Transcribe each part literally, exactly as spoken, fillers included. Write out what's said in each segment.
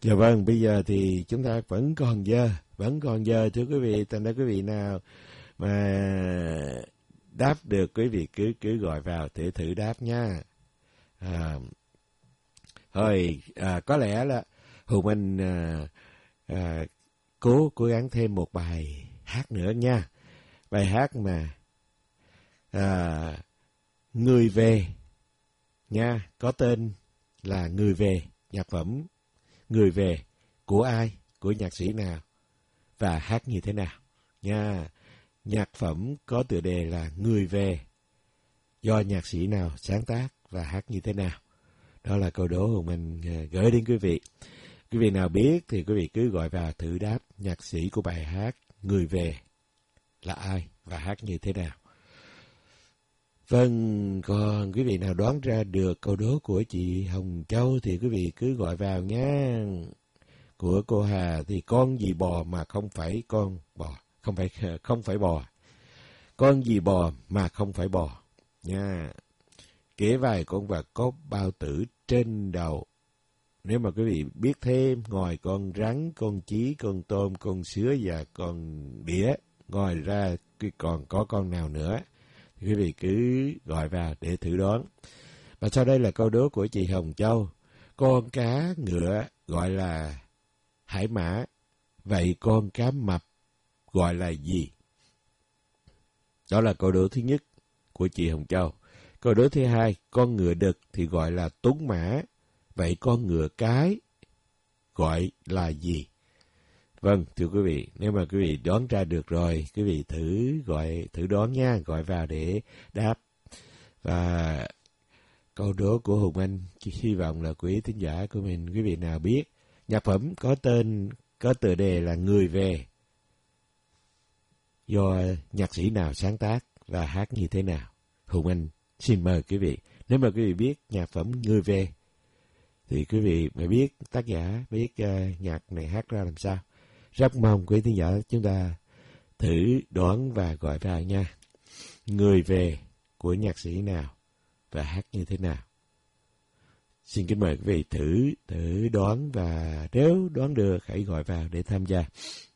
Dạ vâng, bây giờ thì chúng ta vẫn còn giờ, vẫn còn giờ thưa quý vị. Thành ra quý vị nào mà đáp được, quý vị cứ cứ gọi vào để thử đáp nha. À, thôi, à, có lẽ là Hùng Anh à, à, cố cố gắng thêm một bài hát nữa nha. Bài hát mà à, Người Về nha, có tên là Người Về, nhạc phẩm Người Về của ai, của nhạc sĩ nào và hát như thế nào nha. Nhạc phẩm có tựa đề là Người Về, do nhạc sĩ nào sáng tác và hát như thế nào. Đó là câu đố Hùng Anh gửi đến quý vị. Quý vị nào biết thì quý vị cứ gọi vào thử đáp nhạc sĩ của bài hát Người Về là ai và hát như thế nào. Vâng, còn quý vị nào đoán ra được câu đố của chị Hồng Châu thì quý vị cứ gọi vào nha. Của cô Hà thì con gì bò mà không phải con bò, không phải không phải bò. Con gì bò mà không phải bò nha. Kể vài con vật có bao tử trên đầu. Nếu mà quý vị biết thêm, ngoài con rắn, con chí, con tôm, con sứa và con đĩa, ngoài ra còn có con nào nữa, thì quý vị cứ gọi vào để thử đoán. Và sau đây là câu đố của chị Hồng Châu. Con cá ngựa gọi là hải mã, vậy con cá mập gọi là gì? Đó là câu đố thứ nhất của chị Hồng Châu. Câu đố thứ hai, con ngựa đực thì gọi là tuấn mã, vậy con ngựa cái gọi là gì? Vâng, thưa quý vị, nếu mà quý vị đoán ra được rồi, quý vị thử gọi, thử đoán nha, gọi vào để đáp. Và câu đố của Hùng Anh hy vọng là quý thính giả của mình, quý vị nào biết nhạc phẩm có tên, có tựa đề là Người Về, do nhạc sĩ nào sáng tác và hát như thế nào. Hùng Anh xin mời quý vị, nếu mà quý vị biết nhạc phẩm Người Về thì quý vị phải biết tác giả, biết uh, nhạc này hát ra làm sao. Rất mong quý thính giả chúng ta thử đoán và gọi vào nha. Người Về của nhạc sĩ nào và hát như thế nào. Xin kính mời quý vị thử thử đoán, và nếu đoán được hãy gọi vào để tham gia.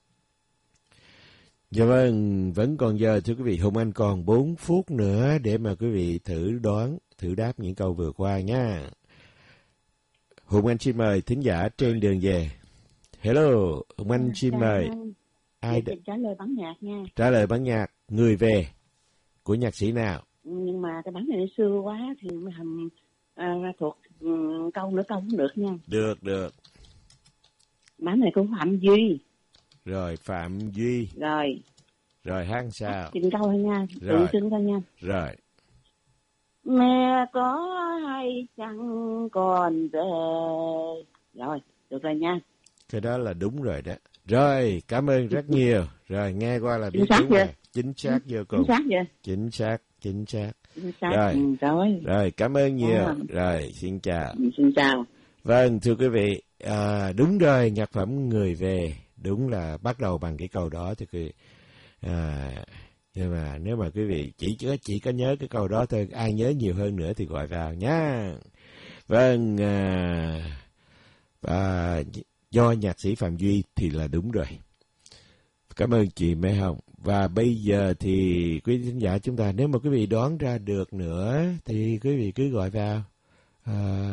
Dạ vâng, vẫn còn giờ thưa quý vị. Hùng Anh còn bốn phút nữa để mà quý vị thử đoán, thử đáp những câu vừa qua nha. Hùng Anh xin mời thính giả trên đường về. Hello, Hùng Anh xin Chào mời. anh. Ai Để trả lời bản nhạc nha. Trả lời bản nhạc Người Về của nhạc sĩ nào? Nhưng mà cái bản này xưa quá thì mới thành à, thuộc um, câu nữa câu cũng được nha. Được, được. Bản này của Phạm Duy. Rồi, Phạm Duy. Rồi. Rồi, hát sao? Trình câu thôi nha, Rồi. tự xưng thôi nha. Rồi. Mẹ có hay chăng còn về. Rồi, được rồi nha. Cái đó là đúng rồi đó. Rồi, cảm ơn rất nhiều. Rồi, nghe qua là biết chính xác đúng chưa? rồi. Chính xác vô cùng. Chính xác chưa? Chính xác, chính xác. Chính xác. Rồi. Ừ, rồi. Rồi, cảm ơn nhiều. À. Rồi, xin chào. Ừ, xin chào. Vâng, thưa quý vị, à, đúng rồi, nhạc phẩm Người Về, đúng là bắt đầu bằng cái câu đó thưa quý vị. À, nhưng mà nếu mà quý vị chỉ có chỉ có nhớ cái câu đó thôi, ai nhớ nhiều hơn nữa thì gọi vào nhá. Vâng, à, và do nhạc sĩ Phạm Duy thì là đúng rồi. Cảm ơn chị Mẹ Hồng. Và bây giờ thì quý khán giả chúng ta, nếu mà quý vị đoán ra được nữa thì quý vị cứ gọi vào. À,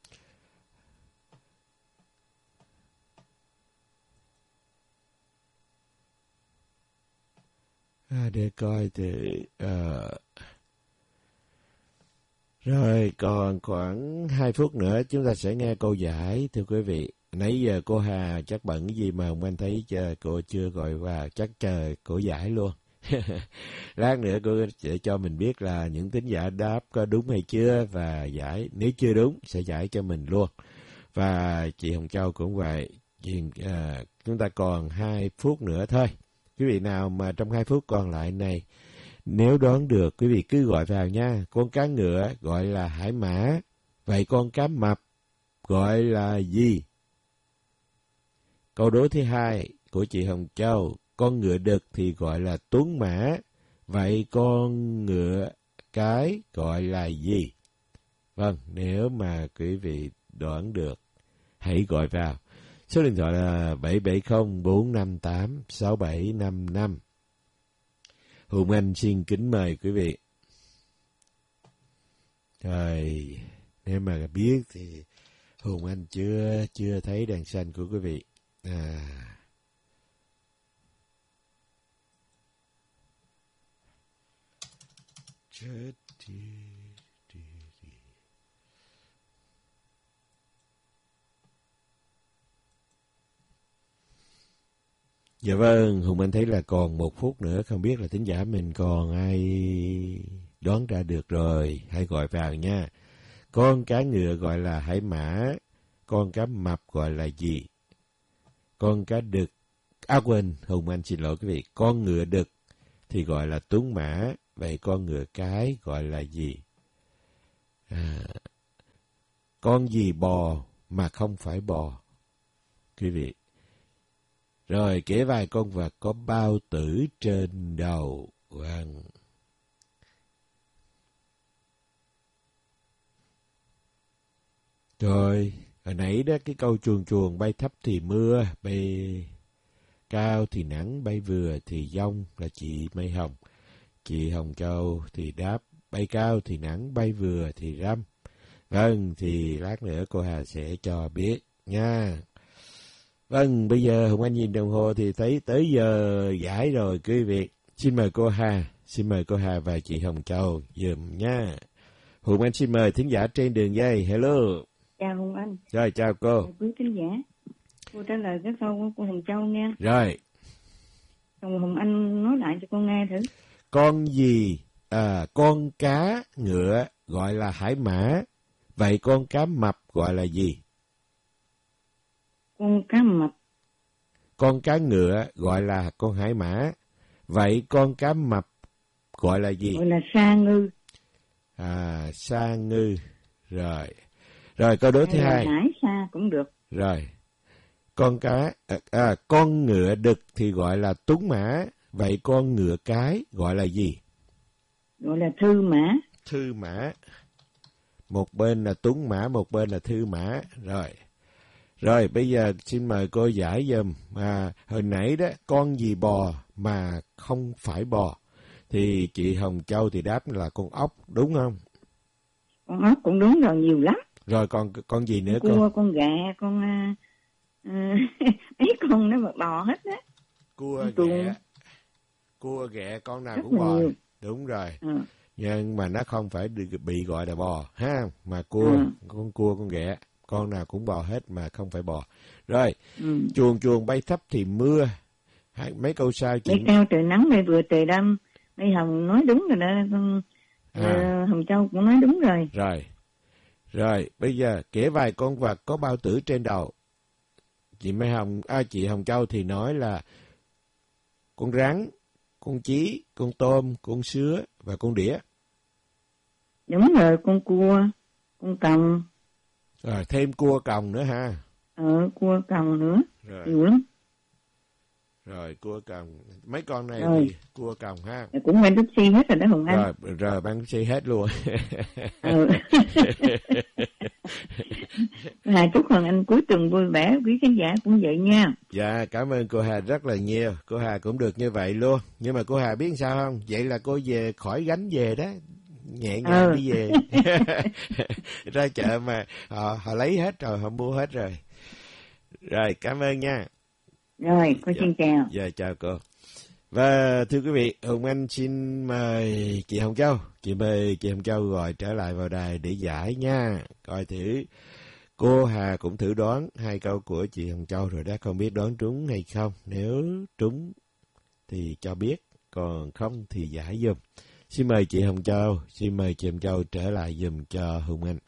à, để coi thì uh, rồi còn khoảng hai phút nữa chúng ta sẽ nghe câu giải thưa quý vị. Nãy giờ cô Hà chắc bận cái gì mà không anh thấy chờ cô chưa gọi vào, chắc chờ cô giải luôn. Lát nữa cô sẽ cho mình biết là những thính giả đáp có đúng hay chưa, và giải, nếu chưa đúng sẽ giải cho mình luôn. Và chị Hồng Châu cũng vậy. Chị, à, chúng ta còn hai phút nữa thôi. Quý vị nào mà trong hai phút còn lại này, nếu đoán được quý vị cứ gọi vào nha. Con cá ngựa gọi là hải mã, vậy con cá mập gọi là gì? Câu đố thứ hai của chị Hồng Châu, con ngựa đực thì gọi là tuấn mã, vậy con ngựa cái gọi là gì? Vâng, nếu mà quý vị đoán được, hãy gọi vào. Số điện thoại là bảy bảy không bốn năm tám sáu bảy năm năm. Hùng Anh xin kính mời quý vị. Rồi, nếu mà biết thì Hùng Anh chưa chưa thấy đèn xanh của quý vị. À. Chết đi. Dạ vâng, Hùng Anh thấy là còn một phút nữa, không biết là thính giả mình còn ai đoán ra được rồi, hãy gọi vào nha. Con cá ngựa gọi là hải mã, con cá mập gọi là gì? Con cá đực, à quên, Hùng Anh xin lỗi quý vị, con ngựa đực thì gọi là tuấn mã, vậy con ngựa cái gọi là gì? À, con gì bò mà không phải bò? Quý vị. Rồi, kể vài con vật có bao tử trên đầu. Vâng. Rồi, hồi nãy đó cái câu chuồn chuồn bay thấp thì mưa, bay cao thì nắng, bay vừa thì giông là chị Mai Hồng. Chị Hồng Châu thì đáp bay cao thì nắng, bay vừa thì râm. Vâng, thì lát nữa cô Hà sẽ cho biết nha. Vâng, bây giờ Hùng Anh nhìn đồng hồ thì thấy tới giờ giải rồi quý vị. Xin mời cô Hà, xin mời cô Hà và chị Hồng Châu dùm nha. Hùng Anh xin mời thính giả trên đường dây. Hello. Chào Hùng Anh. Rồi, chào cô. Chào quý thính giả. Cô trả lời cái câu của cô Hồng Châu nha. Rồi. Còn Hùng Anh nói lại cho con nghe thử. Con gì, à, con cá ngựa gọi là hải mã, vậy con cá mập gọi là gì? Con cá mập. Con cá ngựa gọi là con hải mã, vậy con cá mập gọi là gì? Gọi là sa ngư. À, sa ngư. Rồi. Rồi, câu đố thứ hai. Hải sa cũng được. Rồi. Con cá, à, à, con ngựa đực thì gọi là tuấn mã, vậy con ngựa cái gọi là gì? Gọi là thư mã. Thư mã. Một bên là tuấn mã, một bên là thư mã. Rồi. Rồi, bây giờ xin mời cô giải giùm. À, hồi nãy đó, con gì bò mà không phải bò? Thì chị Hồng Châu thì đáp là con ốc, đúng không? Con ốc cũng đúng rồi, nhiều lắm. Rồi, còn con gì nữa? Cua, con con gà, con... Uh, mấy con nó mà bò hết á. Cua, con ghẹ. Cua, ghẹ, con nào rất cũng bò. nhiều. Đúng rồi. Ừ. Nhưng mà nó không phải bị gọi là bò, ha? Mà cua, ừ. con cua, con ghẹ. Con nào cũng bò hết mà không phải bò. Rồi, ừ. chuồn chuồn bay thấp thì mưa. Hai, mấy câu sau chị... Bay cao trời nắng, bay vừa trời đâm. Mấy Hồng nói đúng rồi đó. Con, à. uh, Hồng Châu cũng nói đúng rồi. Rồi. Rồi, bây giờ kể vài con vật có bao tử trên đầu. Chị Mai Hồng, à, chị Hồng Châu thì nói là con rắn, con chí, con tôm, con sứa và con đĩa. Đúng rồi, con cua, con còng. Rồi, thêm cua còng nữa ha. Ờ, cua còng nữa. Rồi. Nhiều lắm. Rồi, cua còng. Mấy con này rồi. thì cua còng ha. Cũng ban Pepsi hết rồi đó Hùng Anh. Rồi, rồi ban Pepsi hết luôn. Ừ. Hà chúc Hùng Anh cuối tuần vui vẻ, quý khán giả cũng vậy nha. Dạ, cảm ơn cô Hà rất là nhiều. Cô Hà cũng được như vậy luôn. Nhưng mà cô Hà biết sao không? Vậy là cô về khỏi gánh về đó. Nhẹ nhàng ừ. đi về. Ra chợ mà họ, họ lấy hết rồi, họ mua hết rồi. Rồi, cảm ơn nha. Rồi, cô dạ, xin chào. Dạ, chào cô. Và thưa quý vị, Hùng Anh xin mời chị Hồng Châu. Chị mời chị Hồng Châu gọi trở lại vào đài để giải nha. Coi thử. Cô Hà cũng thử đoán hai câu của chị Hồng Châu rồi đó. Không biết đoán trúng hay không. Nếu trúng thì cho biết. Còn không thì giải giùm. Xin mời chị Hồng Châu. Xin mời chị Hồng Châu trở lại giùm cho Hùng Anh.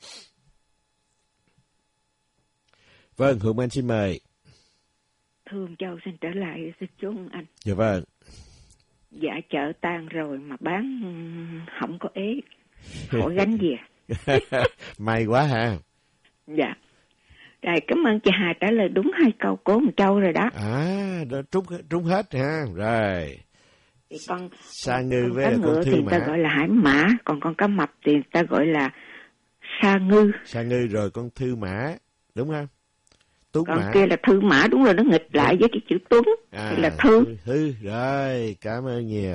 Vâng, Hùng Anh xin mời. Thương Châu xin trở lại xin chú anh. Dạ vâng. Dạ chợ tan rồi mà bán không có ế. Hỏi gánh về. May quá ha. Dạ. Rồi cảm ơn chị Hà trả lời đúng hai câu của Hồng Châu rồi đó. À, đó, trúng, trúng hết ha. Rồi. Thì con sa ngư con với cá là ngựa con thư thì mã. ta gọi là hải mã, còn con cá mập thì ta gọi là sa ngư. Sa ngư rồi con thư mã, đúng không? Tuấn Còn Mã. kia là Thư Mã, đúng rồi, nó nghịch lại với cái chữ Tuấn. À, là Thư. Thư. Rồi, cảm ơn nhiều.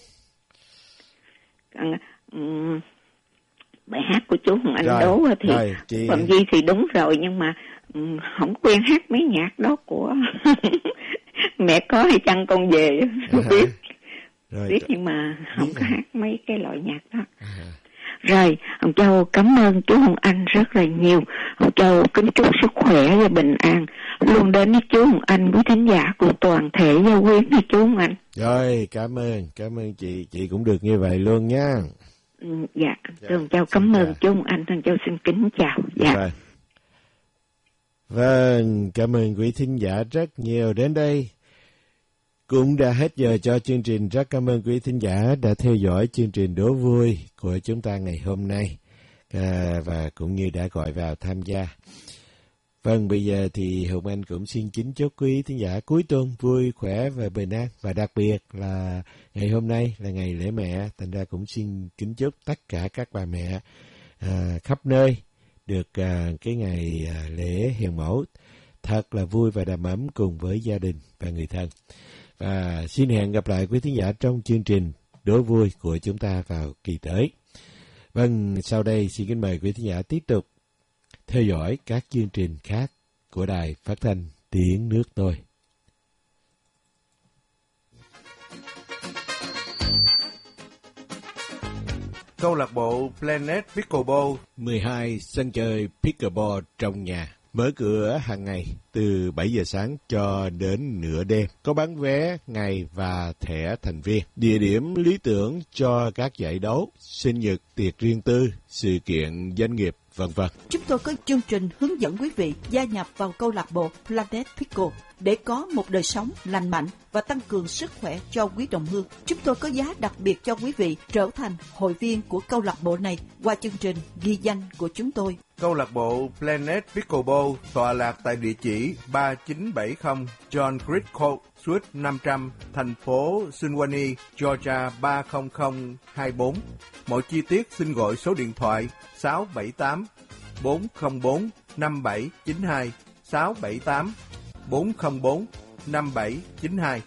Còn, um, bài hát của chú Hồng Anh Rồi, đố thì rồi, chị... Phạm Duy thì đúng rồi, nhưng mà um, không quen hát mấy nhạc đó của Mẹ Có Hay Chăng Con Về. Không biết. Rồi, biết nhưng mà không biết có rồi. hát mấy cái loại nhạc đó. À. Rồi, ông Châu cảm ơn chú Hồng Anh rất là nhiều. Ông Châu kính chúc sức khỏe và bình an luôn đến với chú Hồng Anh, quý thính giả của toàn thể gia quyến với chú Hồng Anh. Rồi, cảm ơn, cảm ơn chị, chị cũng được như vậy luôn nha. Ừ, dạ, Dạ, thưa ông Châu cảm ơn chào. chú Hồng Anh, thằng Châu xin kính chào. Dạ. Vâng. Vâng, cảm ơn quý thính giả rất nhiều. Đến đây cũng đã hết giờ cho chương trình. Rất cảm ơn quý thính giả đã theo dõi chương trình Đố Vui của chúng ta ngày hôm nay, à, và cũng như đã gọi vào tham gia. Vâng, bây giờ thì Hùng Anh cũng xin kính chúc quý thính giả cuối tuần vui khỏe và bình an, và đặc biệt là ngày hôm nay là ngày lễ mẹ, thành ra cũng xin kính chúc tất cả các bà mẹ à, khắp nơi được à, cái ngày à, lễ hiền mẫu thật là vui và đầm ấm cùng với gia đình và người thân. Và xin hẹn gặp lại quý thính giả trong chương trình Đố Vui của chúng ta vào kỳ tới. Vâng, sau đây xin kính mời quý thính giả tiếp tục theo dõi các chương trình khác của Đài Phát thanh Tiếng Nước Tôi. Câu lạc bộ Planet Pickleball mười hai sân chơi pickleball trong nhà, mở cửa hàng ngày từ bảy giờ sáng cho đến nửa đêm. Có bán vé ngày và thẻ thành viên. Địa điểm lý tưởng cho các giải đấu, sinh nhật, tiệc riêng tư, sự kiện doanh nghiệp, vân vân. Chúng tôi có chương trình hướng dẫn quý vị gia nhập vào câu lạc bộ Planet Pickle để có một đời sống lành mạnh và tăng cường sức khỏe cho quý đồng hương. Chúng tôi có giá đặc biệt cho quý vị trở thành hội viên của câu lạc bộ này qua chương trình ghi danh của chúng tôi. Câu lạc bộ Planet Pickleball tọa lạc tại địa chỉ ba chín bảy không John Creek Court, Suite năm trăm, thành phố Suwanee, Georgia ba không không hai bốn. Mọi chi tiết xin gọi số điện thoại sáu bảy tám bốn không bốn năm bảy chín hai, sáu bảy tám bốn không bốn năm bảy chín hai.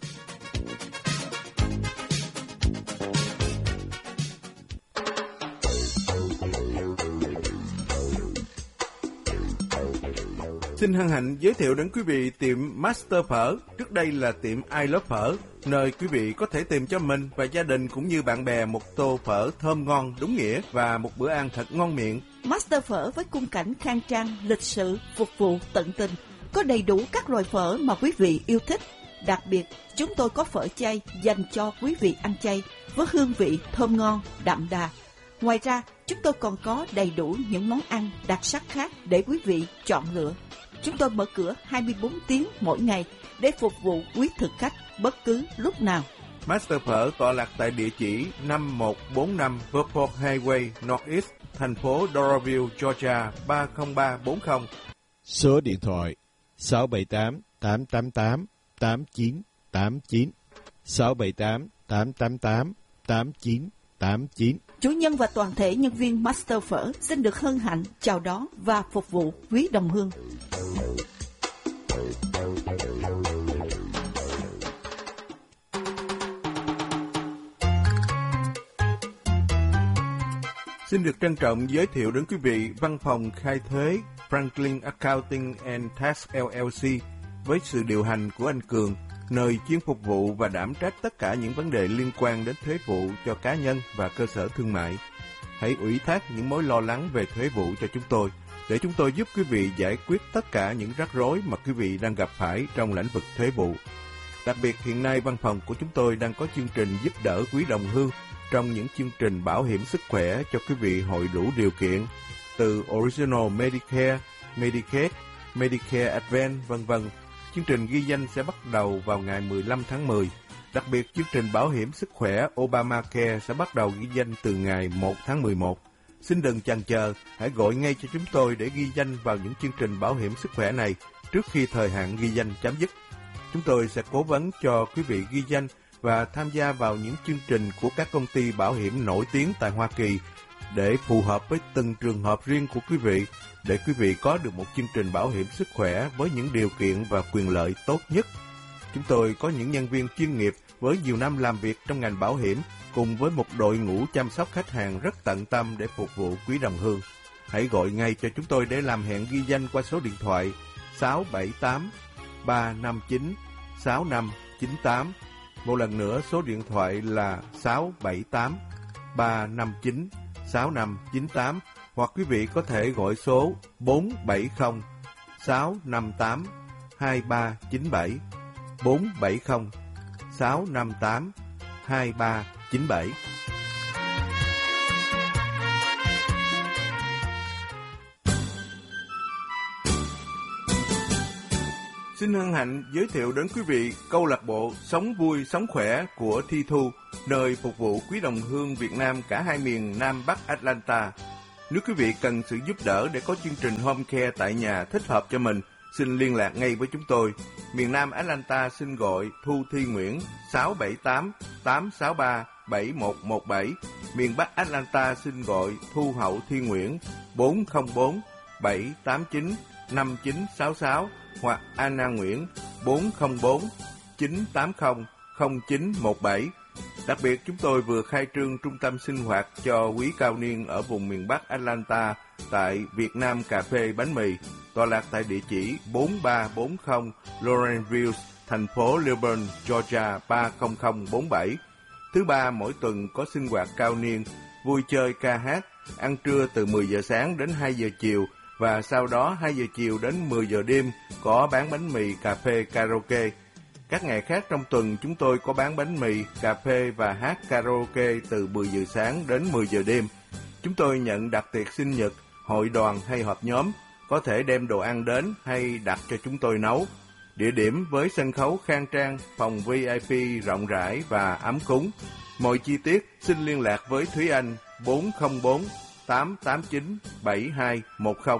Xin hân hạnh giới thiệu đến quý vị tiệm Master Phở. Trước đây là tiệm I Love Phở, nơi quý vị có thể tìm cho mình và gia đình cũng như bạn bè một tô phở thơm ngon đúng nghĩa và một bữa ăn thật ngon miệng. Master Phở với khung cảnh khang trang, lịch sự, phục vụ tận tình, có đầy đủ các loại phở mà quý vị yêu thích. Đặc biệt, chúng tôi có phở chay dành cho quý vị ăn chay với hương vị thơm ngon, đậm đà. Ngoài ra, chúng tôi còn có đầy đủ những món ăn đặc sắc khác để quý vị chọn lựa. Chúng tôi mở cửa hai mươi bốn tiếng mỗi ngày để phục vụ quý thực khách bất cứ lúc nào. Master Phở tọa lạc tại địa chỉ năm một bốn năm Verport Highway Northeast, thành phố Doraville, Georgia ba không ba bốn không. Số điện thoại sáu bảy tám tám tám tám tám chín tám chín, sáu bảy tám tám tám tám tám chín tám chín. Chủ nhân và toàn thể nhân viên Master Phở xin được hân hạnh chào đón và phục vụ quý đồng hương. Xin được trân trọng giới thiệu đến quý vị văn phòng khai thuế Franklin Accounting and Tax L L C với sự điều hành của anh Cường, nơi chuyên phục vụ và đảm trách tất cả những vấn đề liên quan đến thuế vụ cho cá nhân và cơ sở thương mại. Hãy ủy thác những mối lo lắng về thuế vụ cho chúng tôi, để chúng tôi giúp quý vị giải quyết tất cả những rắc rối mà quý vị đang gặp phải trong lĩnh vực thuế vụ. Đặc biệt hiện nay văn phòng của chúng tôi đang có chương trình giúp đỡ quý đồng hương trong những chương trình bảo hiểm sức khỏe cho quý vị hội đủ điều kiện, từ Original Medicare, Medicaid, Medicare Advance, vân vân. Chương trình ghi danh sẽ bắt đầu vào ngày mười lăm tháng mười. Đặc biệt, chương trình bảo hiểm sức khỏe Obamacare sẽ bắt đầu ghi danh từ ngày một tháng mười một. Xin đừng chần chờ, hãy gọi ngay cho chúng tôi để ghi danh vào những chương trình bảo hiểm sức khỏe này trước khi thời hạn ghi danh chấm dứt. Chúng tôi sẽ cố vấn cho quý vị ghi danh và tham gia vào những chương trình của các công ty bảo hiểm nổi tiếng tại Hoa Kỳ để phù hợp với từng trường hợp riêng của quý vị, để quý vị có được một chương trình bảo hiểm sức khỏe với những điều kiện và quyền lợi tốt nhất. Chúng tôi có những nhân viên chuyên nghiệp với nhiều năm làm việc trong ngành bảo hiểm, cùng với một đội ngũ chăm sóc khách hàng rất tận tâm để phục vụ quý đồng hương. Hãy gọi ngay cho chúng tôi để làm hẹn ghi danh qua số điện thoại sáu bảy tám ba năm chín sáu năm chín tám. Một lần nữa, số điện thoại là sáu bảy tám ba năm chín sáu năm chín tám, hoặc quý vị có thể gọi số bốn bảy không sáu năm tám hai ba chín bảy, bốn bảy không sáu năm tám hai ba chín bảy. Xin hân hạnh giới thiệu đến quý vị câu lạc bộ Sống Vui Sống Khỏe của Thi Thu, nơi phục vụ quý đồng hương Việt Nam cả hai miền Nam Bắc Atlanta. Nếu quý vị cần sự giúp đỡ để có chương trình home care tại nhà thích hợp cho mình, xin liên lạc ngay với chúng tôi. Miền Nam Atlanta xin gọi Thu Thi Nguyễn sáu bảy tám tám sáu ba bảy một một bảy. Miền Bắc Atlanta xin gọi Thu Hậu Thi Nguyễn bốn không bốn bảy tám chín năm chín sáu sáu, hoặc Anna Nguyễn bốn không bốn chín tám không không chín một bảy. Đặc biệt, chúng tôi vừa khai trương trung tâm sinh hoạt cho quý cao niên ở vùng miền Bắc Atlanta tại Việt Nam Cà phê Bánh Mì, tọa lạc tại địa chỉ bốn ba bốn không Lawrenceville, thành phố Lilburn, Georgia ba không không bốn bảy. Thứ ba mỗi tuần có sinh hoạt cao niên, vui chơi ca hát, ăn trưa từ mười giờ sáng đến hai giờ chiều, và sau đó hai giờ chiều đến mười giờ đêm có bán bánh mì, cà phê, karaoke. Các ngày khác trong tuần chúng tôi có bán bánh mì, cà phê và hát karaoke từ mười giờ sáng đến mười giờ đêm. Chúng tôi nhận đặt tiệc sinh nhật, hội đoàn hay họp nhóm, có thể đem đồ ăn đến hay đặt cho chúng tôi nấu. Địa điểm với sân khấu khang trang, phòng vê i pê rộng rãi và ấm cúng. Mọi chi tiết xin liên lạc với Thúy Anh bốn không bốn tám tám chín bảy hai một không.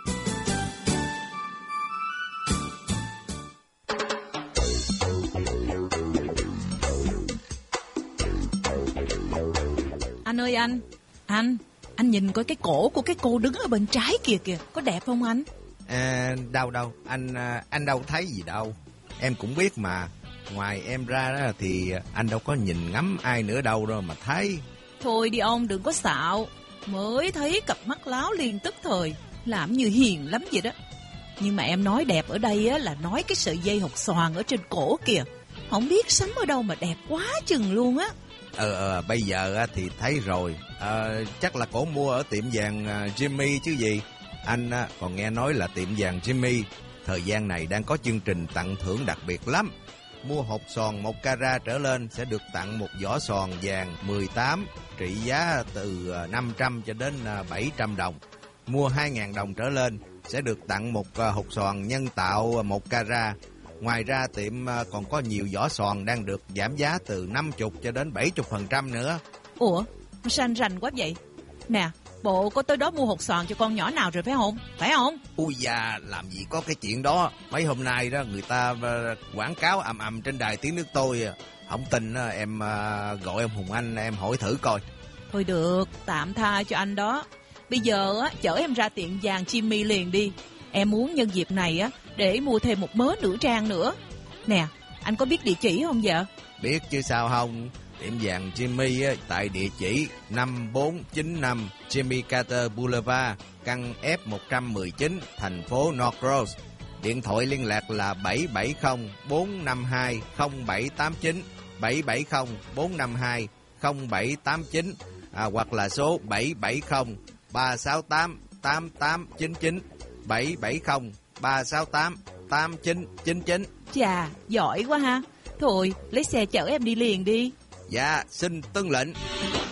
Anh ơi anh, anh, anh nhìn coi cái cổ của cái cô đứng ở bên trái kìa kìa, có đẹp không anh? À, đâu đâu, anh anh đâu thấy gì đâu. Em cũng biết mà, ngoài em ra đó thì anh đâu có nhìn ngắm ai nữa đâu đâu mà thấy. Thôi đi ông, đừng có xạo. Mới thấy cặp mắt láo liền tức thời, làm như hiền lắm vậy đó. Nhưng mà em nói đẹp ở đây á, là nói cái sợi dây hột xoàn ở trên cổ kìa. Không biết sắm ở đâu mà đẹp quá chừng luôn á. Ờ, ờ bây giờ thì thấy rồi. Ờ, chắc là cổ mua ở tiệm vàng Jimmy chứ gì. Anh còn nghe nói là tiệm vàng Jimmy thời gian này đang có chương trình tặng thưởng đặc biệt lắm. Mua hột xoàn một carat trở lên sẽ được tặng một giỏ xoàn vàng mười tám, trị giá từ năm trăm cho đến bảy trăm đồng. Mua hai nghìn đồng trở lên sẽ được tặng một hột xoàn nhân tạo một carat. Ngoài ra tiệm còn có nhiều giỏ xoàn đang được giảm giá từ năm mươi cho đến bảy mươi phần trăm nữa. Ủa, sao anh rành quá vậy? Nè, bộ có tới đó mua hột xoàn cho con nhỏ nào rồi phải không? Phải không? Ui da, làm gì có cái chuyện đó. Mấy hôm nay đó người ta quảng cáo ầm ầm trên đài Tiếng Nước Tôi. Không tin em gọi em Hùng Anh em hỏi thử coi. Thôi được, tạm tha cho anh đó. Bây giờ á, chở em ra tiệm vàng Jimmy liền đi. Em muốn nhân dịp này á để mua thêm một mớ nữ trang nữa. Nè, anh có biết địa chỉ không vậy? Biết chứ sao không. Tiệm vàng Jimmy á, tại địa chỉ năm bốn chín năm Jimmy Carter Boulevard, căn F một trăm mười chín, thành phố North Rose. Điện thoại liên lạc là bảy bảy không bốn năm hai không bảy tám chín, bảy bảy không bốn năm hai không bảy tám chín, à, hoặc là số bảy bảy không ba sáu tám tám tám chín chín, bảy bảy không ba sáu tám tám chín chín chín. Chà, giỏi quá ha. Thôi, lấy xe chở em đi liền đi. Dạ, xin tuân lệnh.